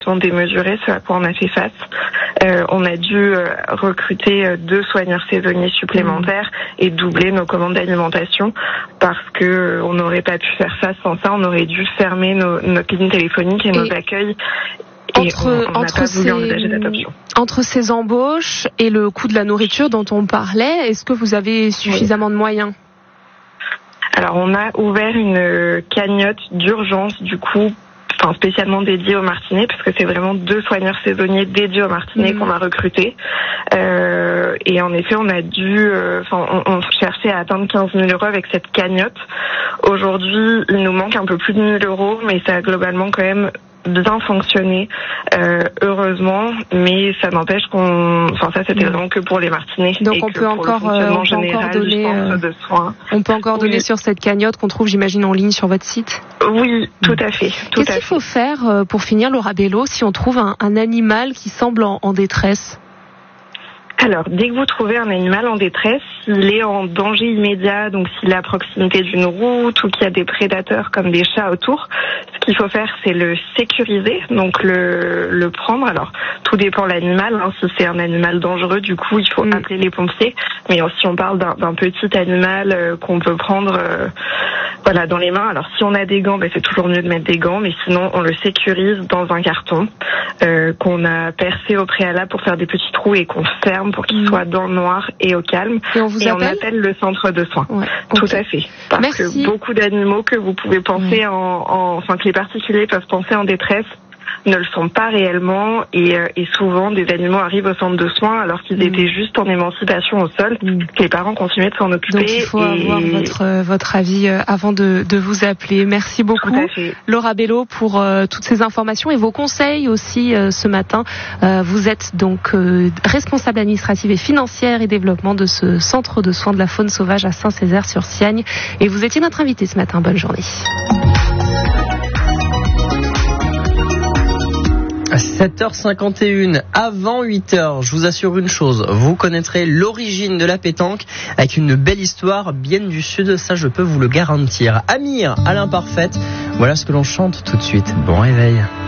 démesurée, ce à quoi on a fait face. On a dû recruter 2 soigneurs saisonniers supplémentaires et doubler nos commandes d'alimentation parce que on n'aurait pas pu faire ça sans ça. On aurait dû fermer notre ligne téléphonique et nos accueils. Entre ces embauches et le coût de la nourriture dont on parlait, est-ce que vous avez suffisamment de moyens ? Alors, on a ouvert une cagnotte d'urgence, du coup, spécialement dédiée aux Martinets, parce que c'est vraiment 2 soigneurs saisonniers dédiés aux Martinets qu'on a recrutés. Et en effet, on a dû, on cherchait à atteindre 15 000 € avec cette cagnotte. Aujourd'hui, il nous manque un peu plus de 1 000 €, mais ça a globalement quand même bien fonctionné, heureusement, mais ça n'empêche ça c'était vraiment que pour les Martinets. Donc on peut encore donner sur cette cagnotte qu'on trouve, j'imagine, en ligne sur votre site. Oui, tout à fait. Qu'est-ce qu'il faut faire pour finir, Laura Bello, si on trouve un animal qui semble en détresse ? Alors, dès que vous trouvez un animal en détresse, s'il est en danger immédiat, donc s'il est à proximité d'une route ou qu'il y a des prédateurs comme des chats autour, ce qu'il faut faire, c'est le sécuriser, donc le prendre. Alors, tout dépend de l'animal. Si c'est un animal dangereux, du coup, il faut appeler les pompiers. Mais si on parle d'un petit animal qu'on peut prendre dans les mains. Alors, si on a des gants, c'est toujours mieux de mettre des gants, mais sinon, on le sécurise dans un carton qu'on a percé au préalable pour faire des petits trous et qu'on ferme pour qu'il soit dans le noir et au calme. Et on appelle le centre de soins. Ouais, Tout à fait. Parce que beaucoup d'animaux que vous pouvez penser que les particuliers peuvent penser en détresse ne le sont pas réellement et souvent des animaux arrivent au centre de soins alors qu'ils étaient juste en émancipation au sol, que les parents continuaient de s'en occuper. Donc il faut avoir votre avis avant de vous appeler. Merci beaucoup Laura Bello pour toutes ces informations et vos conseils aussi ce matin. Vous êtes donc responsable administrative et financière et développement de ce centre de soins de la faune sauvage à Saint-Césaire-sur-Siagne et vous étiez notre invité ce matin. Bonne journée. À 7h51, avant 8h, je vous assure une chose, vous connaîtrez l'origine de la pétanque avec une belle histoire bien du sud, ça je peux vous le garantir. Amir, à l'imparfaite, voilà ce que l'on chante tout de suite. Bon réveil.